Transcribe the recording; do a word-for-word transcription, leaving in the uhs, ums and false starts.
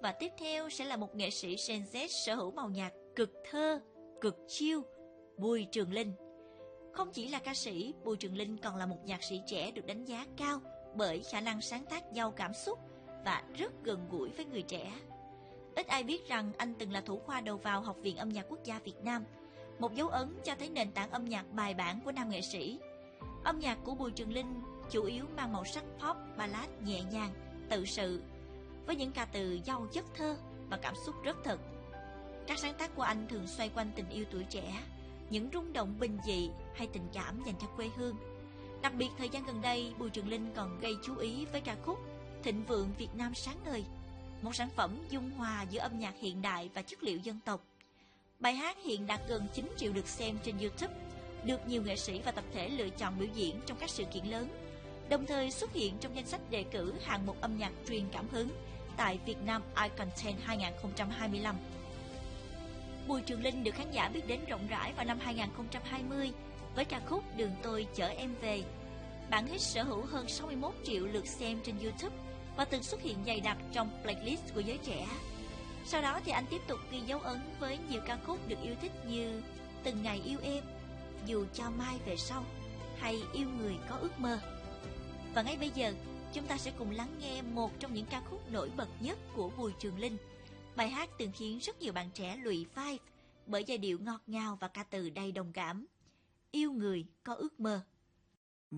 Và tiếp theo sẽ là một nghệ sĩ Gen Z sở hữu màu nhạc cực thơ, cực chill, Bùi Trường Linh. Không chỉ là ca sĩ, Bùi Trường Linh còn là một nhạc sĩ trẻ được đánh giá cao bởi khả năng sáng tác giàu cảm xúc và rất gần gũi với người trẻ. Ít ai biết rằng anh từng là thủ khoa đầu vào Học viện Âm nhạc Quốc gia Việt Nam, một dấu ấn cho thấy nền tảng âm nhạc bài bản của nam nghệ sĩ. Âm nhạc của Bùi Trường Linh chủ yếu mang màu sắc pop, ballad nhẹ nhàng, tự sự, với những ca từ giàu chất thơ và cảm xúc rất thật. Các sáng tác của anh thường xoay quanh tình yêu tuổi trẻ, những rung động bình dị hay tình cảm dành cho quê hương. Đặc biệt thời gian gần đây, Bùi Trường Linh còn gây chú ý với ca khúc Thịnh Vượng Việt Nam Sáng Ngời, một sản phẩm dung hòa giữa âm nhạc hiện đại và chất liệu dân tộc. Bài hát hiện đạt gần chín triệu lượt xem trên YouTube, được nhiều nghệ sĩ và tập thể lựa chọn biểu diễn trong các sự kiện lớn, đồng thời xuất hiện trong danh sách đề cử hạng mục âm nhạc truyền cảm hứng tại Việt Nam iContent hai không hai lăm. Bùi Trường Linh được khán giả biết đến rộng rãi vào năm hai không hai không với ca khúc Đường Tôi Chở Em Về. Bản hit sở hữu hơn sáu mươi mốt triệu lượt xem trên YouTube và từng xuất hiện dày đặc trong playlist của giới trẻ. Sau đó thì anh tiếp tục ghi dấu ấn với nhiều ca khúc được yêu thích như Từng Ngày Yêu Em, Dù Cho Mai Về Sau hay Yêu Người Có Ước Mơ. Và ngay bây giờ, chúng ta sẽ cùng lắng nghe một trong những ca khúc nổi bật nhất của Bùi Trường Linh. Bài hát từng khiến rất nhiều bạn trẻ lụy vai bởi giai điệu ngọt ngào và ca từ đầy đồng cảm. Yêu Người Có Ước Mơ.